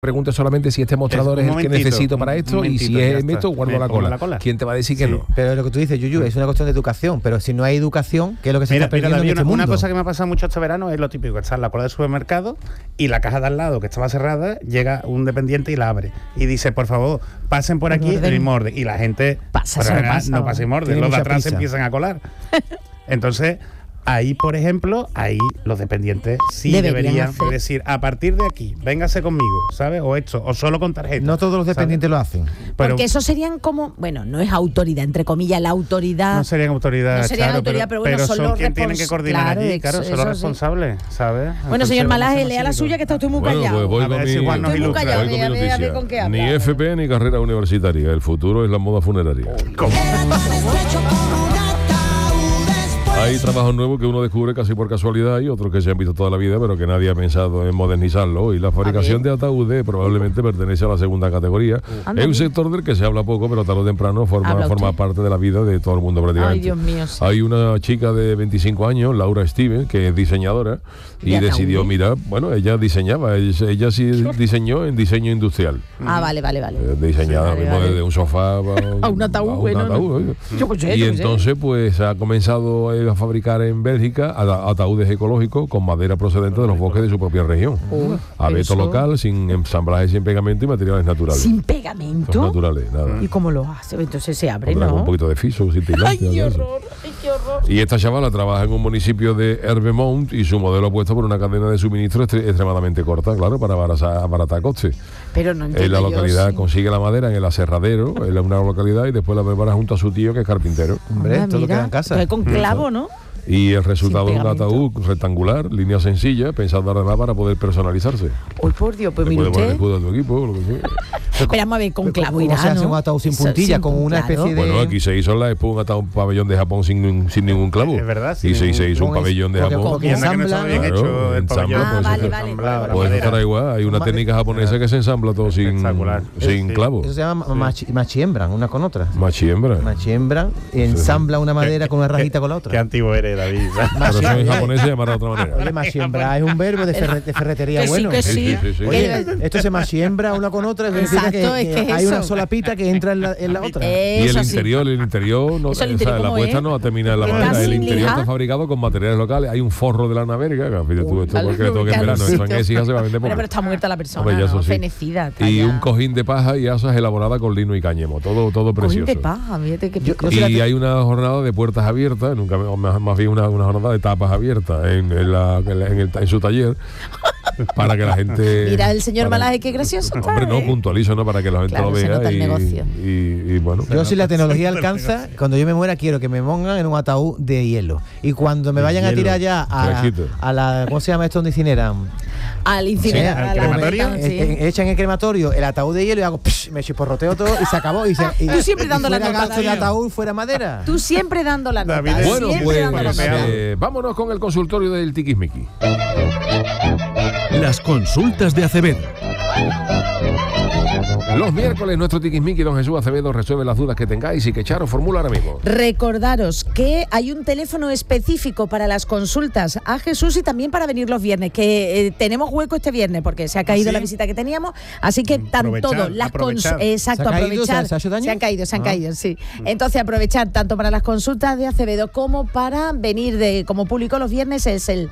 pregunte solamente si este mostrador es el que necesito para esto y si es esto, guardo la cola. ¿Quién te va a decir que no? Pero lo que tú dices, Yuyu, es una cuestión de educación, pero si no hay educación, ¿qué es lo que se está perdiendo en este mundo? Una cosa que me ha pasado mucho este verano es lo típico, está en la cola del supermercado y la caja de al lado, que estaba cerrada, llega un dependiente y la abre y dice, por favor, pasen por aquí y morde. Y la gente no pasa y morde, los de atrás se empiezan a colar. Entonces, ahí, por ejemplo, los dependientes sí deberían decir, a partir de aquí, véngase conmigo, ¿sabes? O esto, o solo con tarjeta. No todos los dependientes lo hacen. Porque eso serían como, bueno, no es autoridad, entre comillas, la autoridad. No serían autoridad, pero bueno, son los quienes tienen que coordinar allí, claro, son los responsables, ¿sabes? Bueno, señor Malaje, lea la suya, que está usted muy callado. Pues voy con mi ni FP ni carrera universitaria, el futuro es la moda funeraria. ¿Cómo? Hay trabajos nuevos que uno descubre casi por casualidad y otros que se han visto toda la vida, pero que nadie ha pensado en modernizarlo. Y la fabricación de ataúdes probablemente pertenece a la segunda categoría. Es un sector del que se habla poco, pero tarde o temprano forma parte de la vida de todo el mundo prácticamente. Ay, Dios mío, sí. Hay una chica de 25 años, Laura Steven, que es diseñadora y decidió, ella diseñaba, ella sí diseñó en diseño industrial. Vale. Diseñada desde un sofá a un ataúd. Y entonces pues ha comenzado a fabricar en Bélgica ataúdes ecológicos con madera procedente de los bosques de su propia región. Abeto local, sin ensamblaje, sin pegamento y materiales naturales. ¿Sin pegamento? Son naturales, nada. ¿Y cómo lo hace? Entonces se abre, ¿no? Con un poquito de fiso, sin ¡Ay, qué horror! Y esta chavala trabaja en un municipio de Herbemont y su modelo apuesta por una cadena de suministro extremadamente corta, claro, para abaratar costes. Pero no entiendo. En la localidad consigue la madera en el aserradero, en una localidad, y después la prepara junto a su tío, que es carpintero. Hombre, todo queda en casa. Pues con clavo, ¿no? Y el resultado es un ataúd rectangular, línea sencilla, pensado además para poder personalizarse. ¡Uy, por Dios! Pues mire usted. Puede tu equipo, lo que sea. Esperamos a ver, con clavo irá, ¿no? Se hace un ataúd sin puntilla, con una especie de... Bueno, aquí se hizo en la Expo un pabellón de Japón sin ningún clavo. Es verdad. Y se hizo un pabellón de Japón. Porque ensambla, bien hecho el pabellón. Vale. Pues estará igual. Hay una técnica japonesa que se ensambla todo sin clavo. Eso se llama machiembran, una con otra. Machiembran. Ensambla una madera con una rajita con la otra. Qué antiguo eres, David. Pero eso en japonés se llamará de otra manera. Oye, machiembra es un verbo de ferretería bueno. Sí. Oye, esto se machiembra una con otra, significa que hay una sola pita que entra en la otra. Y el interior, la puesta no termina en la madera. El interior está fabricado con materiales locales. Hay un forro de lana verga, fíjate tú, esto porque le toque en verano. Eso en Écija se va a vender poco. Pero está muerta la persona, ¿no? Fenecida. Y un cojín de paja y asas elaborada con lino y cáñamo. Todo precioso. Cojín de paja, fíjate que y hay una jornada de puertas abiertas, más bien una jornada de tapas abiertas en su taller, para que la gente... Mira el señor Malaje, qué gracioso. Hombre, no puntualizo, ¿no? Para que la gente lo vea y bueno. Yo, si la tecnología alcanza, cuando yo me muera quiero que me pongan en un ataúd de hielo. Y cuando me vayan a tirar ya a la... ¿Cómo se llama esto donde incineran? Al incinerar. ¿Al crematorio? Echan el crematorio el ataúd de hielo y hago... me chisporroteo todo y se acabó. Y tú siempre dando la nota. El ataúd fuera madera. Tú siempre dando la nota. Bueno, pues vámonos con el consultorio del Tiquismiqui. Las consultas de Acevedo. Los miércoles nuestro Tiquismiqui, don Jesús Acevedo, resuelve las dudas que tengáis y que Charo formula ahora mismo. Recordaros que hay un teléfono específico para las consultas a Jesús y también para venir los viernes, que tenemos hueco este viernes porque se ha caído la visita que teníamos, así que tanto las consultas... Exacto, aprovechar. ¿Se han caído, sí. Entonces aprovechar tanto para las consultas de Acevedo como para venir como público los viernes es el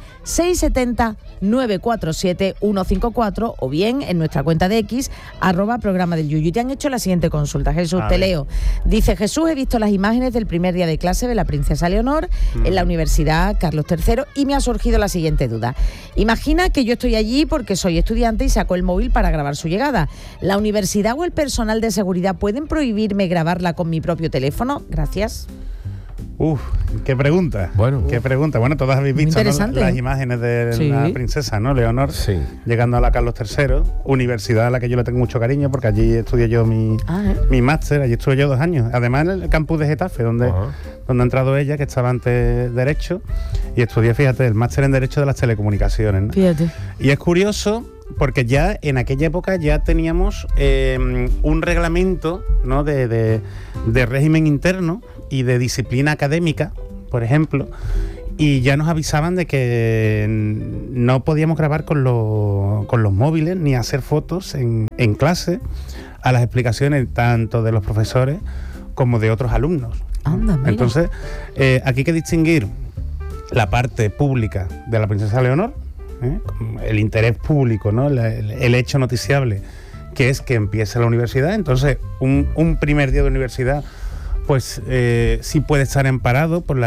670-947-154 o bien en nuestra cuenta de X, @programa del Yuyu. Te han hecho la siguiente consulta, Jesús, te leo. Dice: Jesús, he visto las imágenes del primer día de clase de la princesa Leonor en la Universidad Carlos III y me ha surgido la siguiente duda. Imagina que yo estoy allí porque soy estudiante y saco el móvil para grabar su llegada. ¿La universidad o el personal de seguridad pueden prohibirme grabarla con mi propio teléfono? Gracias. Qué pregunta. Bueno, todas habéis visto, ¿no? Las imágenes de la princesa, ¿no? Leonor, llegando a la Carlos III, universidad a la que yo le tengo mucho cariño, porque allí estudié yo mi máster, allí estuve yo 2 años. Además en el campus de Getafe, donde ha entrado ella, que estaba antes Derecho, y estudié, fíjate, el máster en Derecho de las Telecomunicaciones, ¿no? Fíjate. Y es curioso porque ya en aquella época ya teníamos un reglamento, ¿no? de régimen interno y de disciplina académica, por ejemplo, y ya nos avisaban de que no podíamos grabar con los móviles ni hacer fotos en clase a las explicaciones tanto de los profesores como de otros alumnos. Anda, mira. Entonces, aquí hay que distinguir la parte pública de la princesa Leonor, el interés público, ¿no? El hecho noticiable, que es que empiece la universidad. Entonces, un primer día de universidad, pues sí puede estar amparado por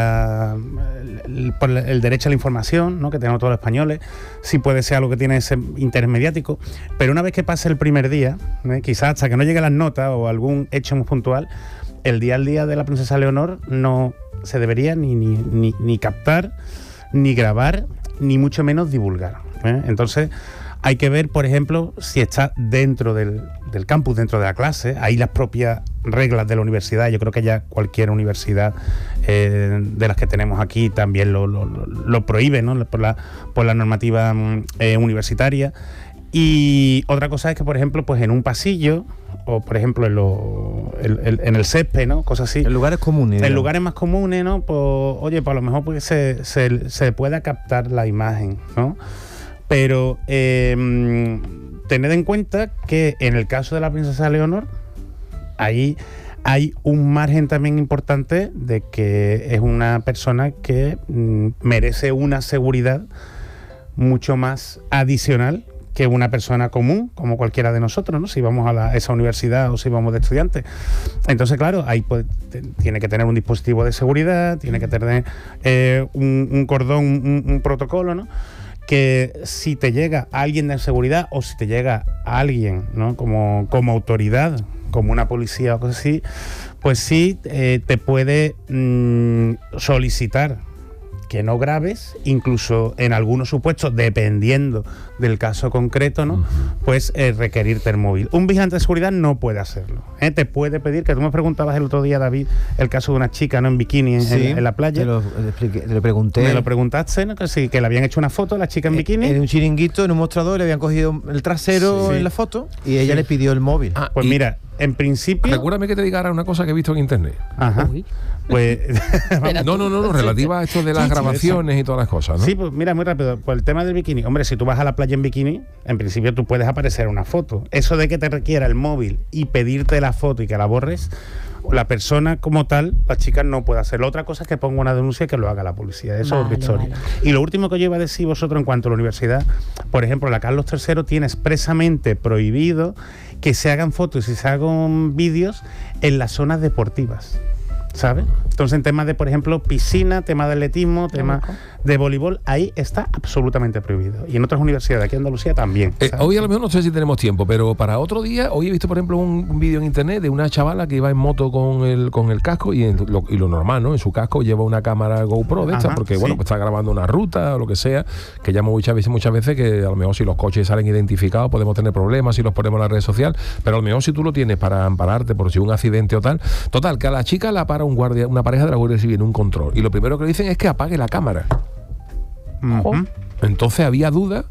el derecho a la información, ¿no? Que tenemos todos los españoles. Sí puede ser algo que tiene ese interés mediático, pero una vez que pase el primer día, quizás hasta que no lleguen las notas o algún hecho muy puntual, el día al día de la princesa Leonor no se debería ni captar, ni grabar, ni mucho menos divulgar. Entonces hay que ver, por ejemplo, si está dentro del campus, dentro de la clase. Hay las propias reglas de la universidad. Yo creo que ya cualquier universidad de las que tenemos aquí también lo prohíbe, ¿no? por la normativa universitaria. Y otra cosa es que, por ejemplo, pues en un pasillo o, por ejemplo, en el césped, ¿no? Cosas así. En lugares comunes. En lugares más comunes, ¿no? Pues, oye, pues a lo mejor pues se pueda captar la imagen, ¿no? Pero tened en cuenta que en el caso de la princesa Leonor, ahí hay un margen también importante de que es una persona que merece una seguridad mucho más adicional que una persona común, como cualquiera de nosotros, ¿no? Si vamos a esa universidad o si vamos de estudiantes. Entonces, claro, ahí tiene que tener un dispositivo de seguridad, tiene que tener un cordón, un protocolo, ¿no? Que si te llega alguien de seguridad o si te llega alguien, ¿no? como autoridad, como una policía o cosas así, pues sí te puede solicitar que no grabes, incluso en algunos supuestos, dependiendo del caso concreto, ¿no? Pues requerirte el móvil. Un vigilante de seguridad no puede hacerlo. Te puede pedir, que tú me preguntabas el otro día, David, el caso de una chica, ¿no? En bikini en la playa. Te lo pregunté. Me lo preguntaste, ¿no? Que sí, que le habían hecho una foto a la chica en bikini. En un chiringuito, en un mostrador, le habían cogido el trasero en la foto y ella le pidió el móvil. Pues mira, en principio... Recuérdame que te diga ahora una cosa que he visto en internet. Ajá. Pues no, relativa a esto de las grabaciones y todas las cosas, ¿no? Sí, pues mira, muy rápido, por el tema del bikini. Hombre, si tú vas a la playa en bikini, en principio tú puedes aparecer una foto. Eso de que te requiera el móvil y pedirte la foto y que la borres, la persona como tal, la chica no puede hacerlo. Otra cosa es que ponga una denuncia y que lo haga la policía. Eso es otra historia. Vale. Y lo último que yo iba a decir vosotros en cuanto a la universidad, por ejemplo, la Carlos III tiene expresamente prohibido que se hagan fotos y se hagan vídeos en las zonas deportivas, ¿sabes? Entonces, en temas de, por ejemplo, piscina, tema de atletismo, tema de voleibol, ahí está absolutamente prohibido. Y en otras universidades, aquí en Andalucía también. Hoy a lo mejor no sé si tenemos tiempo, pero para otro día, hoy he visto, por ejemplo, un vídeo en internet de una chavala que iba en moto con el casco y lo normal, ¿no? En su casco lleva una cámara GoPro de estas, porque, bueno, pues está grabando una ruta o lo que sea, que llamo muchas veces que a lo mejor si los coches salen identificados podemos tener problemas si los ponemos en la red social, pero a lo mejor si tú lo tienes para ampararte por si un accidente o tal. Total, que a la chica la para un guardia, una pareja de la Guardia Civil en un control, y lo primero que le dicen es que apague la cámara. Entonces había dudas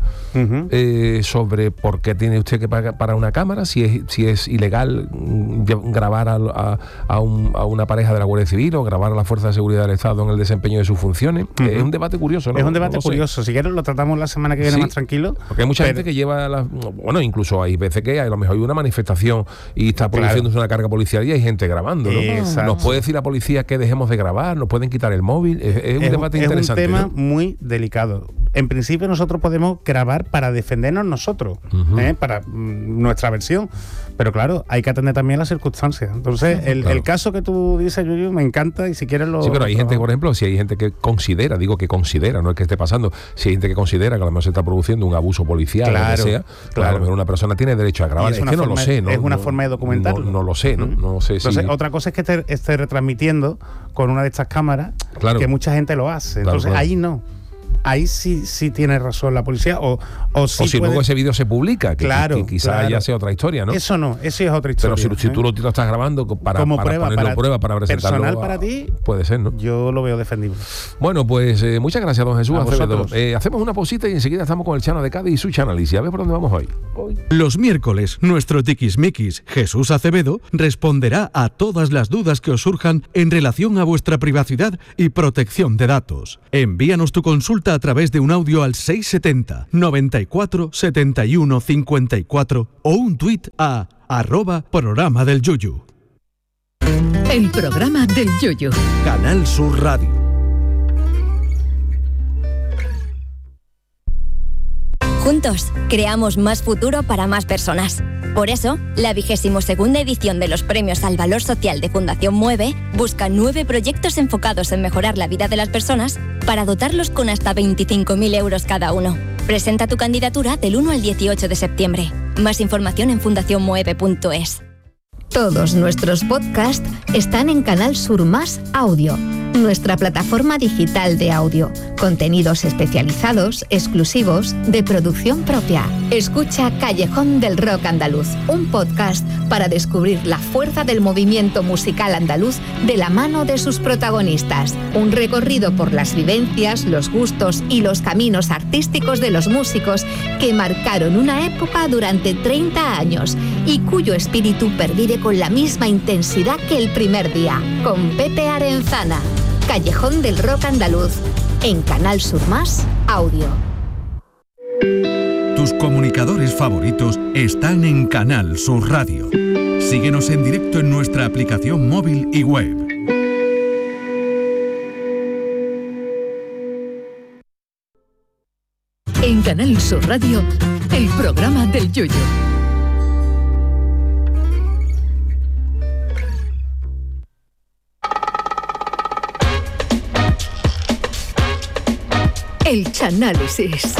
sobre por qué tiene usted que parar una cámara, si es ilegal grabar a una pareja de la Guardia Civil o grabar a la Fuerza de Seguridad del Estado en el desempeño de sus funciones. Es un debate curioso, ¿no? Es un debate curioso. Si quieres lo tratamos la semana que viene más tranquilo. Porque hay mucha gente que lleva bueno, incluso hay veces que a lo mejor hay una manifestación y está produciéndose una carga policial y hay gente grabando, ¿no? Nos puede decir la policía que dejemos de grabar, nos pueden quitar el móvil. Es un debate interesante. Es un tema muy delicado. En principio nosotros podemos grabar para defendernos nosotros, para nuestra versión, pero claro, hay que atender también las circunstancias. Entonces, el caso que tú dices, Yuyu, me encanta, y si quieres lo... Sí, pero hay gente, por ejemplo, si hay gente que considera, no es que esté pasando, si hay gente que considera que a lo mejor se está produciendo un abuso policial, o lo que sea, a lo mejor una persona tiene derecho a grabar. Es que no lo sé, ¿no? Es una forma de documentarlo. No lo sé, ¿no? No sé si... Entonces, otra cosa es que esté retransmitiendo con una de estas cámaras, que mucha gente lo hace. Entonces, ahí no. ahí sí tiene razón la policía, o si luego ese vídeo se publica, que quizás ya sea otra historia, ¿no? Eso no, eso es otra historia. Pero si tú lo estás grabando para ponerlo a prueba, para presentarlo. Personal para ti, puede ser, ¿no? Yo lo veo defendible. Bueno, pues muchas gracias, don Jesús Acevedo. Hacemos una pausita y enseguida estamos con el Chano de Cádiz y su Chanálisis. A ver por dónde vamos hoy. Los miércoles, nuestro tiquismiquis Jesús Acevedo responderá a todas las dudas que os surjan en relación a vuestra privacidad y protección de datos. Envíanos tu consulta a través de un audio al 670 94 71 54 o un tuit a @programa del Yuyu. El programa del Yuyu. Canal Sur Radio. Juntos, creamos más futuro para más personas. Por eso, la 22ª edición de los Premios al Valor Social de Fundación Mueve busca 9 proyectos enfocados en mejorar la vida de las personas para dotarlos con hasta 25.000 euros cada uno. Presenta tu candidatura del 1 al 18 de septiembre. Más información en fundacionmueve.es. Todos nuestros podcasts están en Canal Sur Más Audio, nuestra plataforma digital de audio. Contenidos especializados, exclusivos, de producción propia. Escucha Callejón del Rock Andaluz, un podcast para descubrir la fuerza del movimiento musical andaluz de la mano de sus protagonistas. Un recorrido por las vivencias, los gustos y los caminos artísticos de los músicos que marcaron una época durante 30 años y cuyo espíritu pervive con la misma intensidad que el primer día. Con Pepe Arenzana. Callejón del Rock Andaluz, en Canal Sur Más Audio. Tus comunicadores favoritos están en Canal Sur Radio. Síguenos en directo en nuestra aplicación móvil y web. En Canal Sur Radio, el programa del Yuyu. El Chanálisis.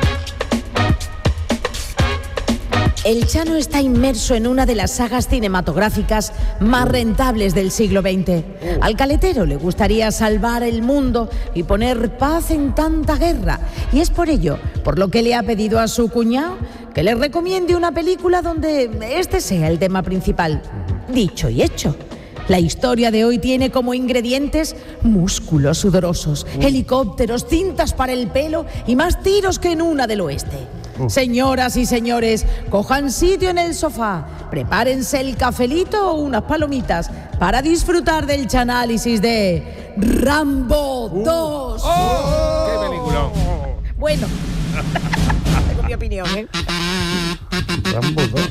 El Chano está inmerso en una de las sagas cinematográficas más rentables del siglo XX. Al caletero le gustaría salvar el mundo y poner paz en tanta guerra. Y es por ello, por lo que le ha pedido a su cuñado que le recomiende una película donde este sea el tema principal. Dicho y hecho. La historia de hoy tiene como ingredientes músculos sudorosos, helicópteros, cintas para el pelo y más tiros que en una del oeste. Señoras y señores, cojan sitio en el sofá, prepárense el cafelito o unas palomitas para disfrutar del chanálisis de Rambo 2. ¡Qué peliculón! Bueno, tengo mi opinión, ¿eh? Rambo 2.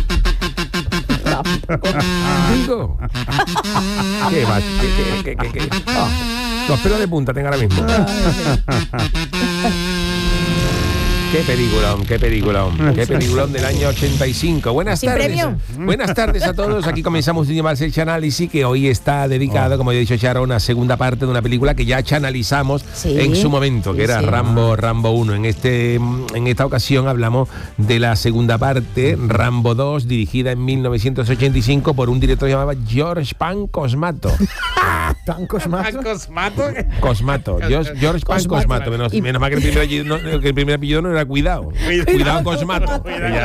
Digo. ¿Qué va? ¿Qué? Los pelos de punta tengo ahora mismo. Qué peliculón del año 85. Buenas tardes. Premio. Buenas tardes a todos. Aquí comenzamos un más el Chanálisis, que hoy está dedicado, como ya he dicho, Charo, a una segunda parte de una película que ya chanalizamos en su momento, que era Rambo 1. En esta ocasión hablamos de la segunda parte, Rambo 2, dirigida en 1985 por un director llamado George Pan Cosmato. ¿Pan Cosmato? Cosmato. George Pan Cosmato. Menos mal que el primer apellido no era Cuidado Cosmato.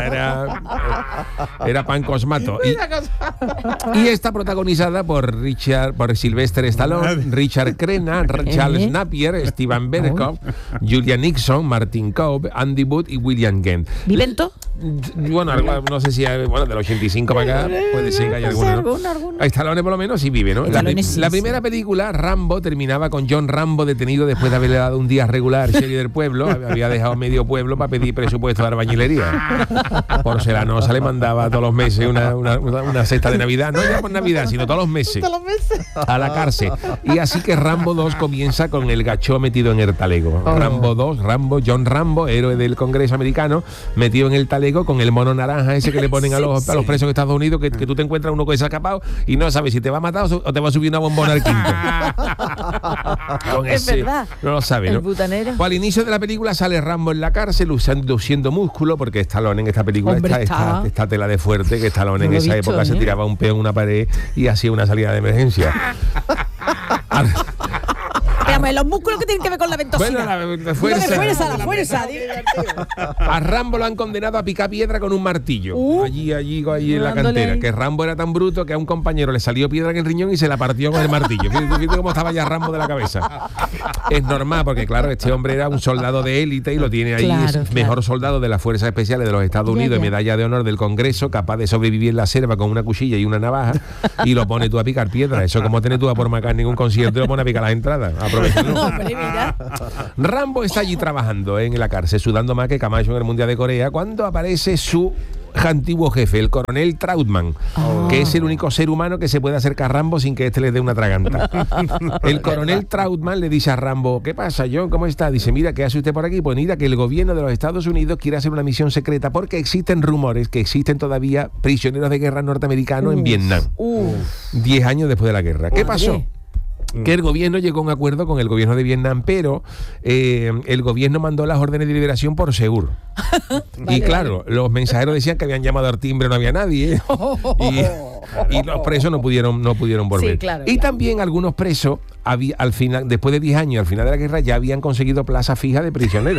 Era Pan Cosmato. Y está protagonizada por Sylvester Stallone, Richard Crenna, Charles Napier, Steven Berkoff, Julian Nixon, Martin Cobb, Andy Wood y William Kent. ¿Viven todos? Bueno, no sé si del 85 para acá puede ser que haya alguno. Stallone por lo menos sí vive, ¿no? La primera película, Rambo, terminaba con John Rambo detenido después de haberle dado un día regular serie del pueblo. Había dejado medio pueblo para pedir presupuesto de albañilería. Porcelanosa le mandaba todos los meses una cesta de Navidad, no ya por Navidad, sino todos los meses a la cárcel. Y así que Rambo 2 comienza con el gachó metido en el talego. Rambo 2, John Rambo, héroe del Congreso americano, metido en el talego con el mono naranja ese que le ponen a los presos de Estados Unidos, que tú te encuentras uno que se ha escapado y no sabes si te va a matar o te va a subir una bombona al quinto. Con es ese, verdad. No lo sabe, ¿no? El butanero. Pues al inicio de la película sale Rambo en la cárcel luciendo músculo, porque Stallone en esta película está tela de fuerte, que Stallone en esa época se tiraba un peo en una pared y hacía una salida de emergencia. Pues los músculos que tienen que ver con la ventosidad. Bueno, la fuerza. La fuerza. A Rambo lo han condenado a picar piedra con un martillo. Allí en la cantera. Que Rambo era tan bruto que a un compañero le salió piedra en el riñón y se la partió con el martillo. Fíjate cómo estaba ya Rambo de la cabeza. Es normal, porque claro, este hombre era un soldado de élite y lo tiene ahí, es mejor soldado de las Fuerzas Especiales de los Estados Unidos, medalla de honor del Congreso, capaz de sobrevivir en la selva con una cuchilla y una navaja, y lo pone tú a picar piedra. Eso como tener tú a por marcar ningún concierto y lo pone a picar las entradas. Aprovechalo. Rambo está allí trabajando en la cárcel, sudando más que Camacho en el Mundial de Corea, cuando aparece su antiguo jefe, el coronel Trautmann, que es el único ser humano que se puede acercar a Rambo sin que éste le dé una traganta. El coronel Trautmann le dice a Rambo: ¿qué pasa, John? ¿Cómo está? Dice: mira, ¿qué hace usted por aquí? Pues mira, que el gobierno de los Estados Unidos quiere hacer una misión secreta porque existen rumores que existen todavía prisioneros de guerra norteamericanos en Vietnam. 10 años después de la guerra. ¿Qué pasó? Que el gobierno llegó a un acuerdo con el gobierno de Vietnam, pero el gobierno mandó las órdenes de liberación por Segur. Y claro, los mensajeros decían que habían llamado al timbre, no había nadie, y los presos no pudieron volver. Sí, claro, y también algunos presos al final, después de 10 años, al final de la guerra, ya habían conseguido plaza fija de prisioneros.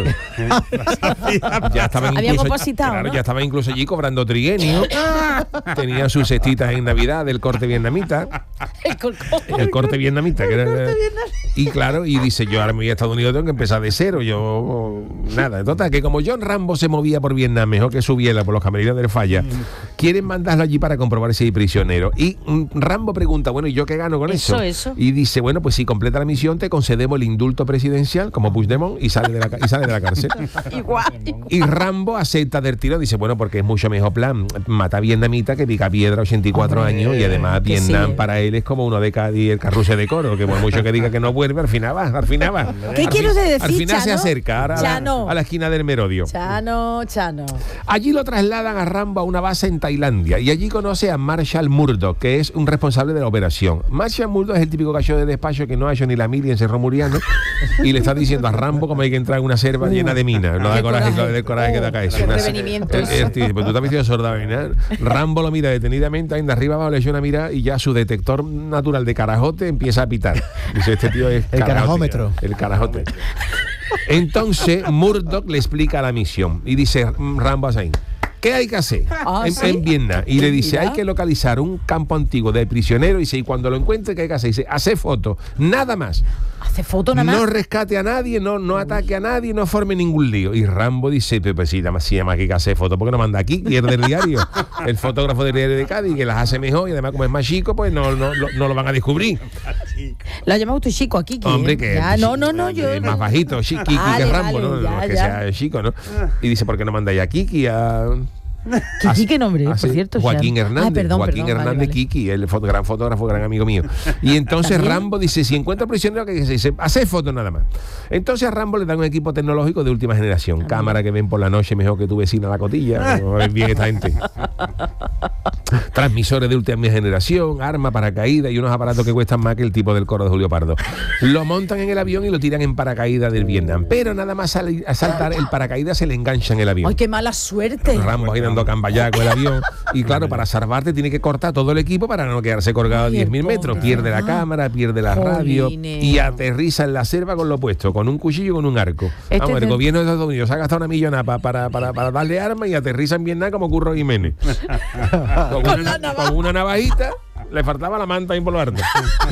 Ya estaban incluso allí cobrando trienio. Tenían sus cestitas en Navidad del corte vietnamita. El corte vietnamita. Y claro, y dice: yo ahora me voy a Estados Unidos, tengo que empezar de cero. Nada. Total, que como John Rambo se movía por Vietnam mejor que su biela por los camerinos del Falla, quieren mandarlo allí para comprobar si hay prisionero. Y Rambo pregunta: bueno, ¿y yo qué gano con eso? Y dice: bueno, pues si completa la misión te concedemos el indulto presidencial como Puigdemont y sale de la cárcel. Y Rambo acepta del tiro, dice: bueno, porque es mucho mejor plan matar vietnamita que pica piedra 84 años, y además Vietnam para él es como uno de Cádiz el carrusel de Coro, que por mucho que diga que no vuelve, al final va. ¿Qué quiero decir, al final Chano? Se acerca a la esquina del Merodio. Chano. Allí lo trasladan a Rambo a una base en Tailandia, y allí conoce a Marshall Murdoch, que es un responsable de la operación. Marshall Murdoch es el típico gallo de despacho que no ha hecho ni la mili en Cerro Muriano, y le está diciendo a Rambo cómo hay que entrar en una selva llena de minas. No da coraje que da eso. Pues tú también tienes sorda, ¿verdad? Rambo lo mira detenidamente, ahí de arriba abajo le echa una mirada y ya su detector natural de carajote empieza a pitar. Dice: este tío es el carajómetro. El carajote. Entonces Murdoch le explica la misión y dice Rambo así: ¿qué hay que hacer en Vietnam? Y le dice: hay que localizar un campo antiguo de prisioneros. Y dice: y cuando lo encuentre, ¿qué hay que hacer? Dice: hacer fotos, nada más. ¿Hace fotos nada más? No rescate a nadie, no ataque a nadie, no forme ningún lío. Y Rambo dice: pues sí, nada más que hay que hacer fotos, porque no manda aquí, y es del diario, el fotógrafo del diario de Cádiz, que las hace mejor, y además como es más chico, pues no lo van a descubrir. ¿Lo ha llamado usted chico aquí? Hombre, que ya, no, yo es más bajito, Kiki que Rambo, no que sea chico, ¿no? Y dice: ¿por qué no mandáis a Kiki Kiki, ¿qué nombre es, por cierto? Joaquín Hernández. Joaquín Hernández, vale. Kiki, el gran fotógrafo, gran amigo mío. Y entonces Rambo dice: si encuentra prisionero, que dice: hace fotos nada más. Entonces a Rambo le dan un equipo tecnológico de última generación. Cámara que ven por la noche mejor que tu vecina la cotilla. No ven bien esta gente. Transmisores de última generación, arma, paracaídas y unos aparatos que cuestan más que el tipo del coro de Julio Pardo. Lo montan en el avión y lo tiran en paracaídas del Vietnam. Pero nada más a saltar el paracaídas se le engancha en el avión. ¡Ay, qué mala suerte! Rambo ahí dando camballá con el avión. Y claro, para salvarte tiene que cortar todo el equipo para no quedarse colgado a 10.000 metros. Pierde la cámara, pierde la radio y aterriza en la selva con lo opuesto, con un cuchillo y con un arco. Vamos, el gobierno de Estados Unidos se ha gastado una millonada para darle armas y aterriza en Vietnam como Curro Jiménez. Con una navajita. Le faltaba la manta ahí por lo alto.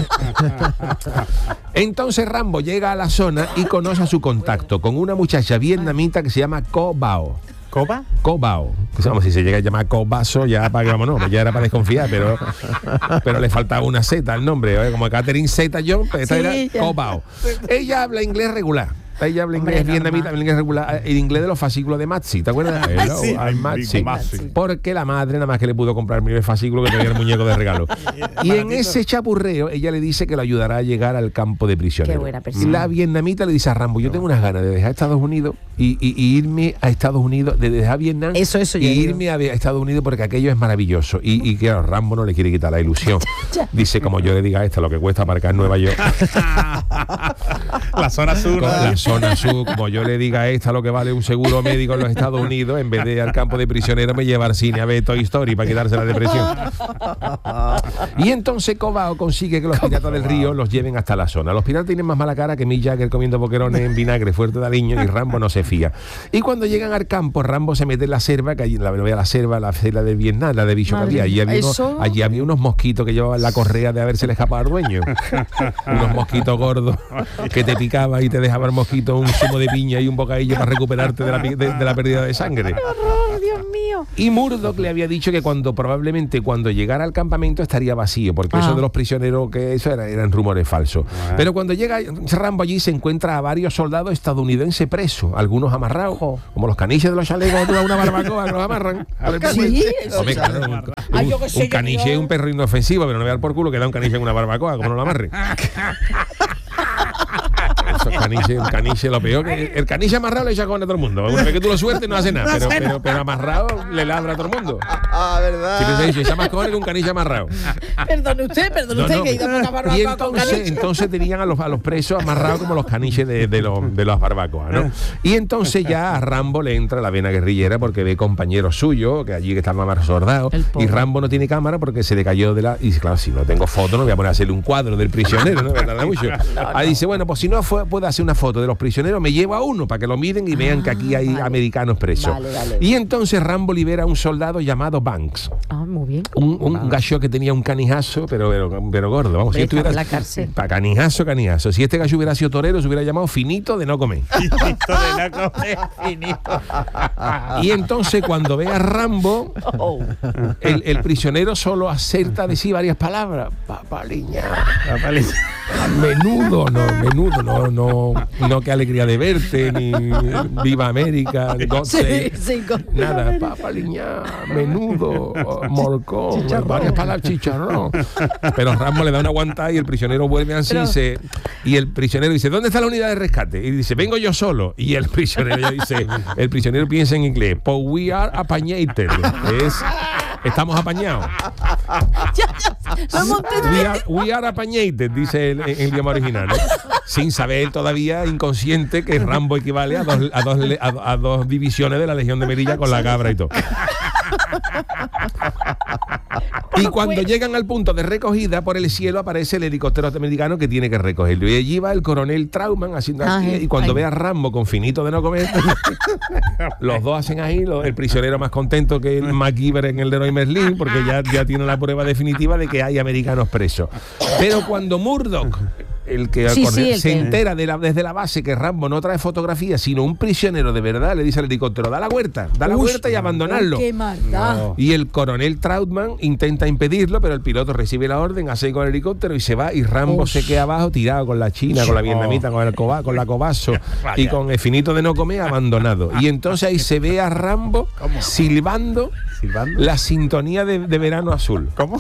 Entonces Rambo llega a la zona y conoce a su contacto con una muchacha vietnamita que se llama Co Bao. ¿Coba? Co Bao. Si se llega a llamar Co Baso, ya para que vámonos, ya era para desconfiar, pero le faltaba una Z al nombre, como Catherine Zeta John, pero esta era Co Bao. Ella habla inglés regular. Ella habla inglés vietnamita, habla inglés regular, el inglés de los fascículos de Matzi, ¿te acuerdas? Hello, sí, I'm Matzi. Porque la madre nada más que le pudo comprar el fascículo que tenía el muñeco de regalo. Y en ese chapurreo ella le dice que lo ayudará a llegar al campo de prisioneros. Qué buena persona. La vietnamita le dice a Rambo: yo tengo unas ganas de dejar Estados Unidos y irme a Estados Unidos, de dejar Vietnam y irme a Estados Unidos, porque aquello es maravilloso. Y claro, Rambo no le quiere quitar la ilusión. Dice: como yo le diga a esta lo que cuesta aparcar en Nueva York. La zona sur. La zona sur, como yo le diga esta lo que vale un seguro médico en los Estados Unidos, en vez de al campo de prisioneros me lleva al cine a ver Toy Story para quitarse la depresión. Y entonces Cobao consigue que los piratas del río los lleven hasta la zona. Los piratas tienen más mala cara que Mick Jagger comiendo boquerones en vinagre fuerte de aliño, y Rambo no se fía. Y cuando llegan al campo, Rambo se mete en la selva, que allí la selva de Vietnam, la de bicho que había. Allí había unos mosquitos que llevaban la correa de haberse le escapado al dueño. Unos mosquitos gordos que te picaban y te dejaba el mosquito un zumo de piña y un bocadillo para recuperarte de la pérdida de sangre. ¡Qué horror, Dios mío! Y Murdoch le había dicho que probablemente cuando llegara al campamento estaría vacío, porque eso de los prisioneros, que eso eran rumores falsos. Pero cuando llega Rambo allí se encuentra a varios soldados estadounidenses presos, algunos amarrados, como los caniches de los chalecos de una barbacoa que los amarran. Sí, un caniche es un perro inofensivo, pero no vean por culo que da un caniche en una barbacoa, como no lo amarre. Un caniche, lo peor que el caniche amarrado le echa con a todo el mundo. Una vez que tú lo sueltes no hace nada, pero amarrado le ladra a todo el mundo. ¿Verdad? Si te dice, echa más cojones que un caniche amarrado. Perdone usted que ha ido por una barbacoa. Y entonces tenían a los presos amarrados como los caniches de las barbacoas, ¿no? Y entonces ya a Rambo le entra la vena guerrillera porque ve compañeros suyos que allí que estaban más sordados, y Rambo no tiene cámara porque se le cayó de la... Y claro, si no tengo foto no voy a poner a hacerle un cuadro del prisionero, ¿no? ¿Verdad? Mucho. Ahí dice, bueno, pues si no puedo hacer una foto de los prisioneros, me llevo a uno para que lo miren y vean que aquí hay americanos presos. Vale. Y entonces Rambo libera a un soldado llamado Banks. Muy bien. Un gallo que tenía un canijazo, pero gordo. Vamos, si estuviera la cárcel. Canijazo. Si este gallo hubiera sido torero, se hubiera llamado Finito de no comer. Finito. Y entonces cuando ve a Rambo, el prisionero solo acerta de sí varias palabras. Papaliña. Menudo, no, qué alegría de verte, ni viva América, nada, papaliña, menudo, morcón, varias palabras, chicharrón. Pero Rambo le da una aguantada y el prisionero vuelve así y el prisionero dice, ¿dónde está la unidad de rescate? Y dice, vengo yo solo. Y el prisionero piensa en inglés, pues we are apañated, estamos apañados. We are apañated, dice el idioma original, ¿no? Sin saber todavía, inconsciente, que Rambo equivale a dos divisiones de la Legión de Melilla con la cabra y todo. Y cuando llegan al punto de recogida, por el cielo aparece el helicóptero americano que tiene que recogerlo. Y allí va el coronel Trauman haciendo así, y cuando ve a Rambo con Finito de no comer, los dos hacen ahí, el prisionero más contento que el MacGyver en el Leroy Merlin, porque ya tiene la prueba definitiva de que hay americanos presos. Pero cuando Murdoch, se entera desde la base que Rambo no trae fotografías, sino un prisionero de verdad, le dice al helicóptero, da la vuelta y abandonarlo. ¡Qué maldad! Y el coronel Trautman intenta impedirlo, pero el piloto recibe la orden, hace con el helicóptero y se va, y Rambo se queda abajo tirado con la china, con la vietnamita, con la cobazo y con el Finito de no comer abandonado. Y entonces ahí se ve a Rambo silbando la sintonía de Verano Azul. ¿Cómo?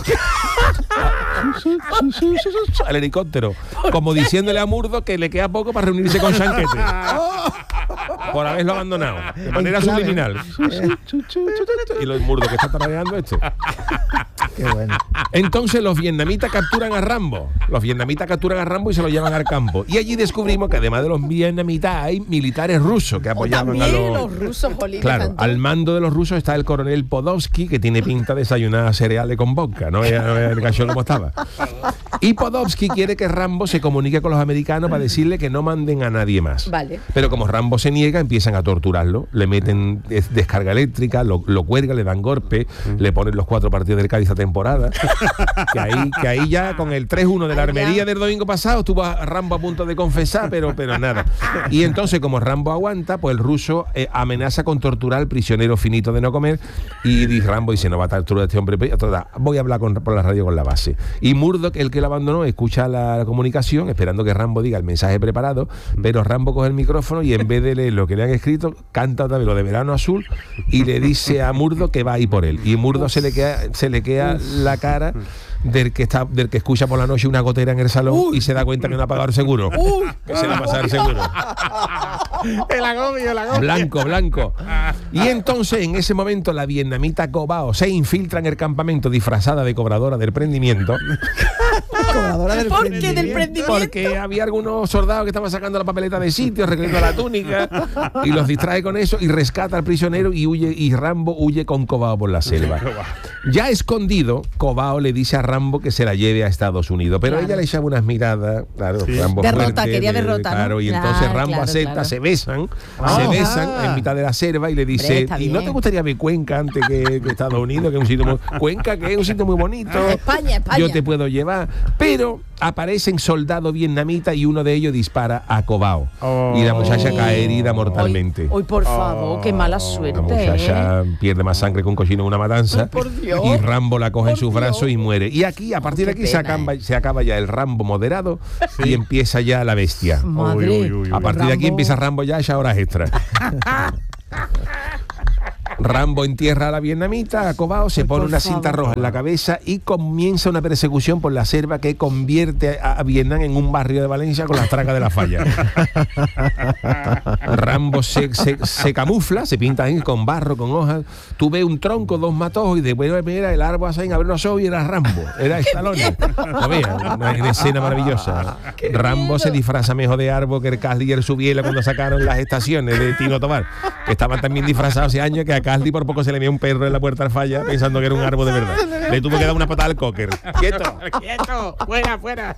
Al helicóptero, como diciéndole a Murdoch que le queda poco para reunirse con Chanquete por haberlo abandonado de manera subliminal. Y los Murdoch que está tarareando Qué bueno. Entonces los vietnamitas capturan a Rambo y se lo llevan al campo, y allí descubrimos que además de los vietnamitas hay militares rusos que apoyaban a los rusos. Claro, al mando de los rusos está el coronel Podolsky, que tiene pinta de desayunar cereales con vodka, ¿no? El gallo como estaba. Y Podolsky quiere que Rambo se comunique con los americanos para decirle que no manden a nadie más. Vale. Pero como Rambo se niega, empiezan a torturarlo, le meten descarga eléctrica, lo cuelgan, le dan golpe, le ponen los 4 partidos del Cádiz a temporada. que ahí ya con el 3-1 de la armería del domingo pasado estuvo a Rambo a punto de confesar, pero nada. Y entonces, como Rambo aguanta, pues el ruso amenaza con torturar al prisionero Finito de no comer, y Rambo dice, no va a torturar a este hombre, voy a hablar por la radio con la base. Y Murdoch, el que lo abandonó, escucha la comunicación esperando que Rambo diga el mensaje preparado, pero Rambo coge el micrófono y en vez de leer lo que le han escrito, canta otra vez lo de Verano Azul y le dice a Murdoch que va a ir por él. Y Murdoch se le queda la cara del que escucha por la noche una gotera en el salón y se da cuenta que no ha pagado el seguro. Que se le ha pasado el seguro. El agobio. Blanco. Y entonces, en ese momento, la vietnamita Cobao se infiltra en el campamento disfrazada de cobradora del prendimiento. Administradora del ¿Por qué del prendimiento? Porque había algunos soldados que estaban sacando la papeleta de sitio, recreando la túnica, y los distrae con eso y rescata al prisionero y huye, y Rambo huye con Cobao por la selva. Ya escondido, Cobao le dice a Rambo que se la lleve a Estados Unidos, pero ella le echaba unas miradas, claro, Rambo derrota, fuerte, quería derrota, claro, ¿no? y entonces Rambo acepta, se besan en mitad de la selva y le dice, ¿y no te gustaría ver Cuenca antes que Estados Unidos, que es un sitio muy, Cuenca, que es un sitio muy bonito, España. yo te puedo llevar? Pero aparecen soldados vietnamitas y uno de ellos dispara a Cobao y la muchacha cae herida mortalmente. Hoy por favor, qué mala suerte. La muchacha pierde más sangre que un cochino en una matanza. Y Rambo la coge en sus brazos y muere. Y aquí, a partir de aquí, se acaba ya el Rambo moderado y empieza ya la bestia. Madre. A partir de aquí empieza Rambo ya a horas extras. Rambo entierra a la vietnamita, a Cobao, se pone una cinta roja en la cabeza y comienza una persecución por la selva que convierte a Vietnam en un barrio de Valencia con las tracas de la falla. Rambo se camufla, se pinta ahí con barro, con hojas. Tú ves un tronco, dos matojos y después mira el árbol así, abre los ojos y era Rambo, era Stallone. No veas, una escena maravillosa. Rambo se disfraza mejor de árbol que el Casli y el Subiela cuando sacaron las estaciones de Tino Tobar, que estaban también disfrazados hace años, que a Casli por poco se le veía un perro en la puerta al falla pensando que era un árbol de verdad. Le tuvo que dar una patada al cocker. ¡Quieto! ¡Quieto! ¡Fuera!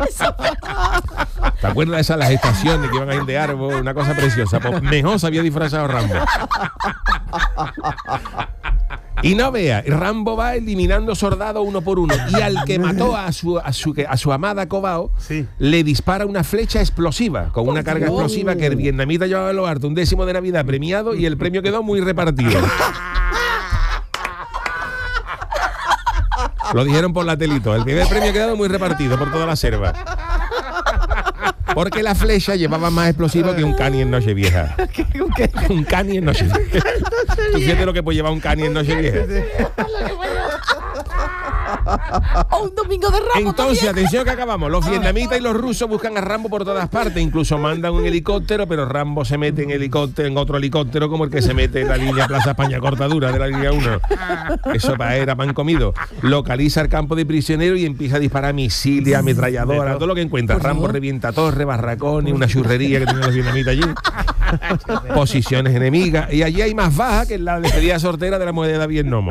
¿Te acuerdas de esas las estaciones que iban a ir de árbol? Una cosa preciosa. Pues mejor se había disfrazado Rambo. Y no vea, Rambo va eliminando soldados uno por uno y al que mató a su amada Cobao le dispara una flecha explosiva con una carga explosiva que el vietnamita llevaba a lo harto, un décimo de Navidad premiado y el premio quedó muy repartido. Lo dijeron por la telito, el primer premio quedó muy repartido por toda la selva. Porque la flecha llevaba más explosivo que un cani en Nochevieja. Un cani en Nochevieja. ¿Tú fíjate lo que puede llevar un cani en Nochevieja? O un domingo de Rambo. Entonces, también. atención que acabamos. Los vietnamitas y los rusos buscan a Rambo por todas partes. Incluso mandan un helicóptero, pero Rambo se mete en otro helicóptero como el que se mete en la línea Plaza España Cortadura de la línea 1. Eso era pan comido. Localiza el campo de prisioneros y empieza a disparar misiles, ametralladoras, todo lo que encuentra. Rambo revienta torres, barracones, una churrería que tienen los vietnamitas allí. Posiciones enemigas. Y allí hay más bajas que en la despedida sortera de la moneda de Vietnomo.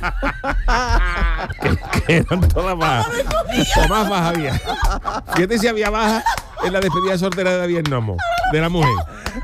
que eran todas bajas. O más bajas había. Fíjate si había bajas en la despedida sortera de Vietnomo, de la mujer.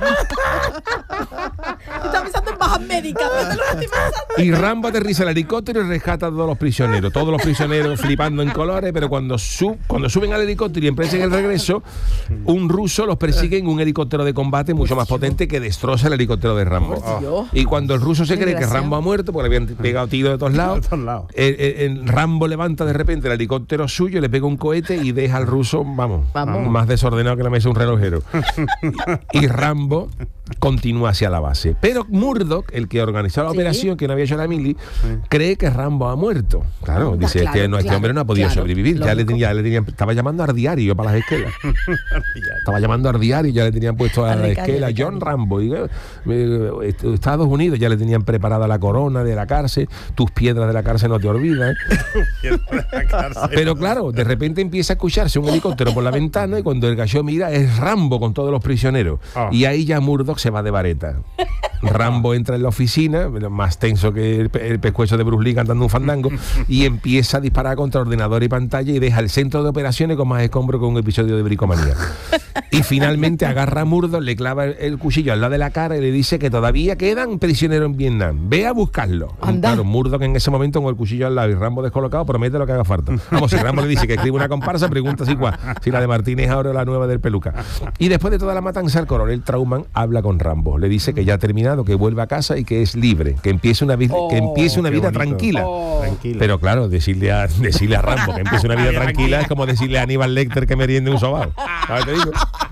Estaba pensando en bajas médicas. Y Rambo aterriza el helicóptero y rescata a todos los prisioneros. Todos los prisioneros flipando en colores, pero cuando suben al helicóptero y emprenden el regreso, un ruso los persigue en un helicóptero de combate mucho más potente que destroza el helicóptero de Rambo. Y cuando el ruso se cree que Rambo ha muerto, porque le habían pegado tiros de todos lados, Rambo levanta de repente el helicóptero suyo, le pega un cohete y deja al ruso, vamos. Más desordenado que la mesa de un relojero. Y Rambo continúa hacia la base. Pero Murdoch, el que organizó la operación, que no había hecho la mili, cree que Rambo ha muerto. Claro, dice, este hombre no ha podido sobrevivir. Ya le tenían, estaba llamando al diario para las esquelas. Estaba llamando al diario y ya le tenían puesto a la esquela John Rambo. Y, Estados Unidos ya le tenían preparada la corona de la cárcel. Tus piedras de la cárcel no te olvidan. Pero claro, de repente empieza a escucharse un helicóptero por la ventana y cuando el gallo mira es Rambo con todos los prisioneros. Y ahí ya Murdoch se va de vareta. Rambo entra en la oficina, más tenso que el pescuezo de Bruce Lee cantando un fandango, y empieza a disparar contra ordenador y pantalla y deja el centro de operaciones con más escombro que un episodio de Bricomanía. Y finalmente agarra a Murdoch, le clava el cuchillo al lado de la cara y le dice que todavía quedan prisioneros en Vietnam. Ve a buscarlo. Claro, Murdoch en ese momento con el cuchillo al lado y Rambo descolocado promete lo que haga falta. Vamos, si Rambo le dice que escribe una comparsa, pregunta si la de Martínez ahora o la nueva del Peluca. Y después de toda la matanza, el coronel Trauman habla con Rambo. Le dice que ya ha terminado, que vuelve a casa y que es libre, que empiece una vida tranquila. Pero claro, decirle a Rambo que empiece una vida tranquila es como decirle a Aníbal Lecter que meriende un sobao. ¿Sabes? Te digo.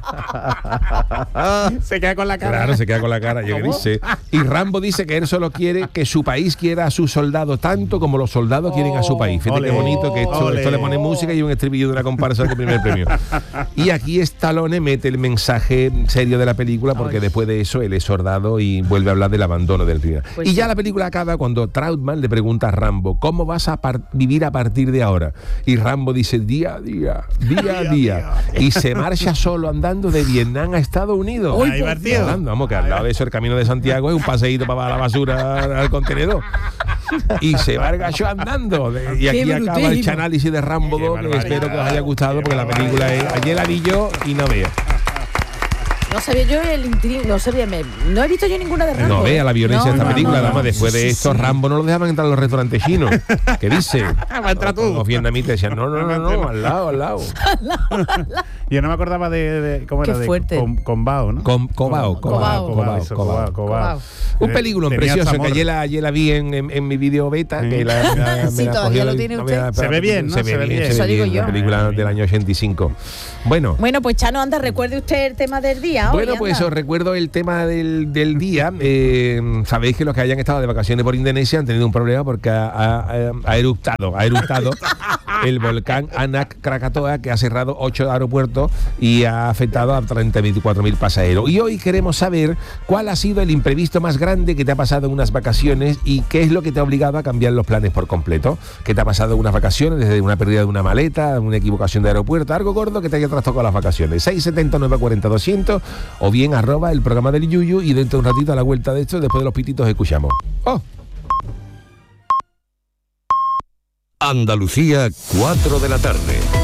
Se queda con la cara. Claro, se queda con la cara. Y Rambo dice que él solo quiere que su país quiera a sus soldados tanto como los soldados quieren a su país. Fíjate qué bonito que esto le pone música y un estribillo de una comparsa del primer premio. Y aquí Stallone mete el mensaje serio de la película, porque después de eso él es soldado y vuelve a hablar del abandono del Vietnam. Pues y ya la película acaba cuando Trautmann le pregunta a Rambo: ¿cómo vas a vivir a partir de ahora? Y Rambo dice: día a día. Y se marcha solo andando de Vietnam a Estados Unidos. Vamos, que al lado de eso el Camino de Santiago es un paseíto para la basura al contenedor. Y se va el gacho andando. Y aquí acaba el análisis de Rambo 2, que espero que os haya gustado, porque la película es... Ayer la vi yo y no veo. No sabía yo no he visto yo ninguna de Rambo. No vea la violencia de esta película. Además, después de esto, Rambo no lo dejaban entrar a los restaurantes chinos. ¿Qué dice? Los vietnamitas decían: no, al lado. Yo no me acordaba de cómo era. Qué fuerte. Combao, ¿no? Cobao. Un peliculón precioso que ayer la vi en mi video beta. Que sí, todavía lo tiene usted. Se ve bien, ¿no? Se ve bien. Eso digo yo. Una película del año 85. Bueno, pues Chano, anda, recuerde usted el tema del día. Bueno, pues os recuerdo el tema del día. Sabéis que los que hayan estado de vacaciones por Indonesia han tenido un problema porque ha eructado el volcán Anak Krakatoa, que ha cerrado 8 aeropuertos y ha afectado a 34.000 pasajeros. Y hoy queremos saber cuál ha sido el imprevisto más grande que te ha pasado en unas vacaciones y qué es lo que te ha obligado a cambiar los planes por completo. ¿Qué te ha pasado en unas vacaciones? Desde una pérdida de una maleta, una equivocación de aeropuerto, algo gordo que te haya trastocado las vacaciones. 679 40 200 o bien @ el programa del Yuyu, y dentro de un ratito, a la vuelta de esto, después de los pititos, escuchamos. Andalucía, 4 de la tarde.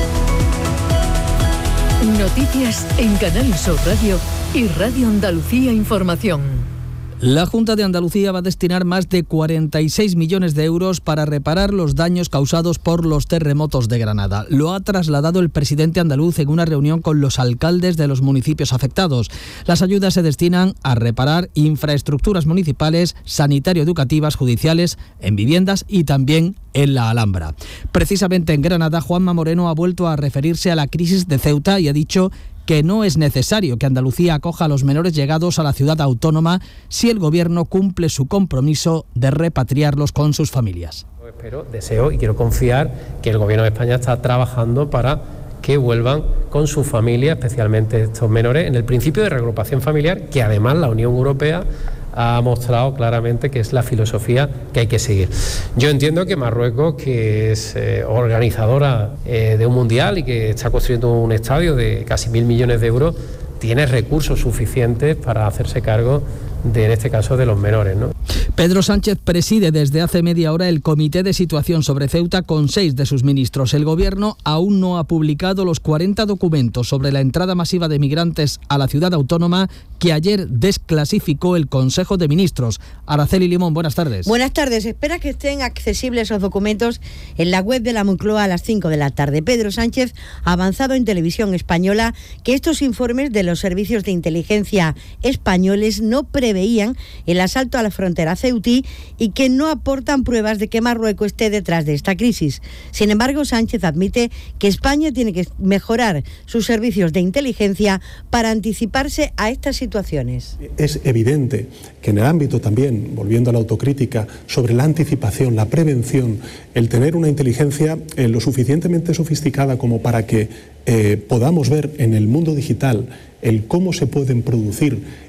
Noticias en Canal Sur Radio y Radio Andalucía Información. La Junta de Andalucía va a destinar más de 46 millones de euros para reparar los daños causados por los terremotos de Granada. Lo ha trasladado el presidente andaluz en una reunión con los alcaldes de los municipios afectados. Las ayudas se destinan a reparar infraestructuras municipales, sanitario-educativas, judiciales, en viviendas y también en la Alhambra. Precisamente en Granada, Juanma Moreno ha vuelto a referirse a la crisis de Ceuta y ha dicho que no es necesario que Andalucía acoja a los menores llegados a la ciudad autónoma si el Gobierno cumple su compromiso de repatriarlos con sus familias. Espero, deseo y quiero confiar que el Gobierno de España está trabajando para que vuelvan con su familia, especialmente estos menores, en el principio de reagrupación familiar, que además la Unión Europea ha mostrado claramente que es la filosofía que hay que seguir. Yo entiendo que Marruecos, que es organizadora de un mundial y que está construyendo un estadio de casi 1.000 millones de euros, tiene recursos suficientes para hacerse cargo en este caso, de los menores, ¿no? Pedro Sánchez preside desde hace media hora el Comité de Situación sobre Ceuta con 6 de sus ministros. El Gobierno aún no ha publicado los 40 documentos sobre la entrada masiva de migrantes a la ciudad autónoma que ayer desclasificó el Consejo de Ministros. Araceli Limón, buenas tardes. Buenas tardes. Espera que estén accesibles esos documentos en la web de la Moncloa a las 5 de la tarde. Pedro Sánchez ha avanzado en Televisión Española que estos informes de los servicios de inteligencia españoles no preveían el asalto a la frontera ceutí y que no aportan pruebas de que Marruecos esté detrás de esta crisis. Sin embargo, Sánchez admite que España tiene que mejorar sus servicios de inteligencia para anticiparse a estas situaciones. Es evidente que en el ámbito también, volviendo a la autocrítica, sobre la anticipación, la prevención, el tener una inteligencia lo suficientemente sofisticada como para que podamos ver en el mundo digital el cómo se pueden producir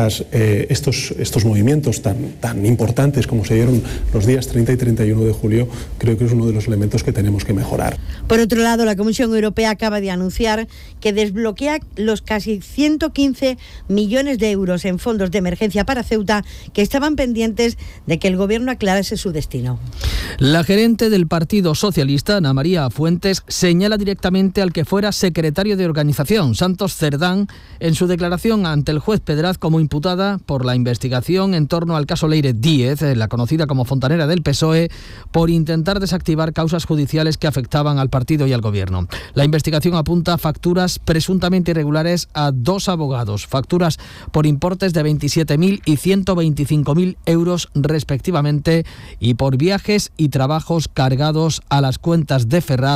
estos movimientos tan importantes como se dieron los días 30 y 31 de julio, creo que es uno de los elementos que tenemos que mejorar. Por otro lado, la Comisión Europea acaba de anunciar que desbloquea los casi 115 millones de euros en fondos de emergencia para Ceuta que estaban pendientes de que el Gobierno aclarase su destino. La gerente del Partido Socialista, Ana María Fuentes, señala directamente al que fuera secretario de organización, Santos Cerdán, en su declaración ante el juez Pedraz como imputada por la investigación en torno al caso Leire Díez, la conocida como fontanera del PSOE, por intentar desactivar causas judiciales que afectaban al partido y al Gobierno. La investigación apunta a facturas presuntamente irregulares a 2 abogados, facturas por importes de 27.000 y 125.000 euros respectivamente, y por viajes y trabajos cargados a las cuentas de Ferraz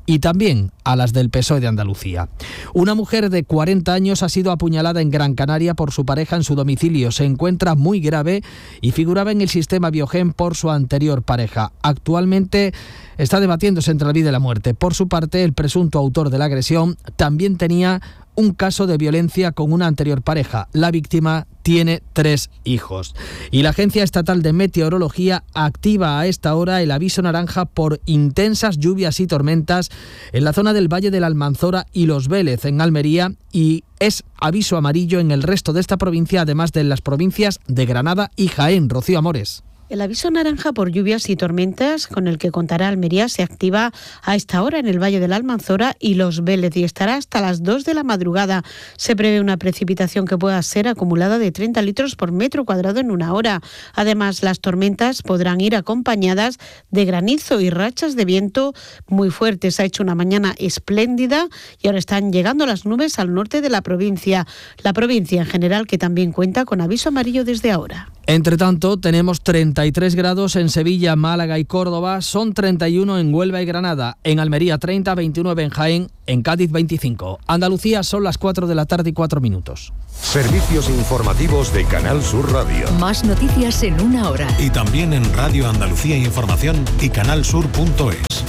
y también a las del PSOE de Andalucía. Una mujer de 40 años ha sido apuñalada en Gran Canaria por su pareja en su domicilio. Se encuentra muy grave y figuraba en el sistema Biogen por su anterior pareja. Actualmente está debatiéndose entre la vida y la muerte. Por su parte, el presunto autor de la agresión también tenía un caso de violencia con una anterior pareja. La víctima tiene 3 hijos. Y la Agencia Estatal de Meteorología activa a esta hora el aviso naranja por intensas lluvias y tormentas en la zona del Valle de la Almanzora y Los Vélez, en Almería, y es aviso amarillo en el resto de esta provincia, además de las provincias de Granada y Jaén. Rocío Amores. El aviso naranja por lluvias y tormentas con el que contará Almería se activa a esta hora en el Valle de la Almanzora y Los Vélez y estará hasta las 2 de la madrugada. Se prevé una precipitación que pueda ser acumulada de 30 litros por metro cuadrado en una hora. Además, las tormentas podrán ir acompañadas de granizo y rachas de viento muy fuertes. Ha hecho una mañana espléndida y ahora están llegando las nubes al norte de la provincia. La provincia en general, que también cuenta con aviso amarillo desde ahora. Entre tanto, tenemos 33 grados en Sevilla, Málaga y Córdoba, son 31 en Huelva y Granada, en Almería 30, 29 en Jaén, en Cádiz 25. Andalucía son las 4 de la tarde y 4 minutos. Servicios informativos de Canal Sur Radio. Más noticias en una hora. Y también en Radio Andalucía Información y canalsur.es.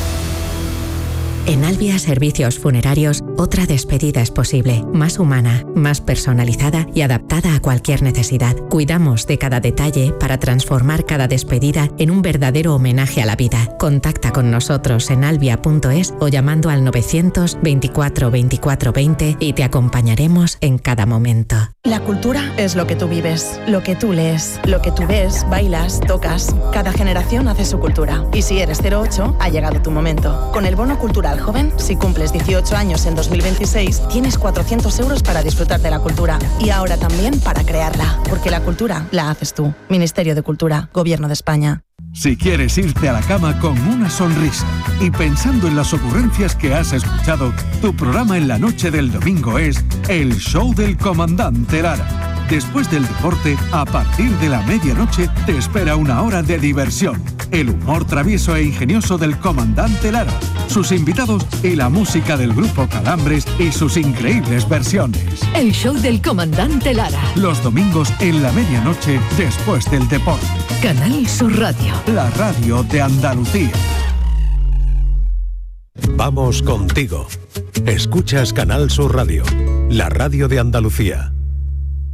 En Albia Servicios Funerarios, otra despedida es posible, más humana, más personalizada y adaptada a cualquier necesidad. Cuidamos de cada detalle para transformar cada despedida en un verdadero homenaje a la vida. Contacta con nosotros en albia.es o llamando al 924 24 20 y te acompañaremos en cada momento. La cultura es lo que tú vives, lo que tú lees, lo que tú ves, bailas, tocas. Cada generación hace su cultura. Y si eres 08, ha llegado tu momento. Con el bono cultural joven, si cumples 18 años en 2026, tienes 400 euros para disfrutar de la cultura. Y ahora también para crearla. Porque la cultura la haces tú. Ministerio de Cultura, Gobierno de España. Si quieres irte a la cama con una sonrisa y pensando en las ocurrencias que has escuchado, tu programa en la noche del domingo es El Show del Comandante Lara. Después del deporte, a partir de la medianoche, te espera una hora de diversión. El humor travieso e ingenioso del Comandante Lara, sus invitados y la música del grupo Calambres y sus increíbles versiones. El Show del Comandante Lara. Los domingos en la medianoche, después del deporte. Canal Sur Radio. La radio de Andalucía. Vamos contigo. Escuchas Canal Sur Radio, la radio de Andalucía.